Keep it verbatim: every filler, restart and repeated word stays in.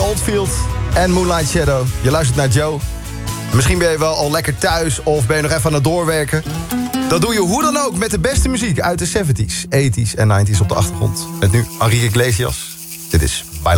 Oldfield en Moonlight Shadow. Je luistert naar Joe. Misschien ben je wel al lekker thuis of ben je nog even aan het doorwerken. Dat doe je hoe dan ook met de beste muziek uit de zeventies, tachtiger en negentiger op de achtergrond. Met nu Enrique Iglesias. Dit is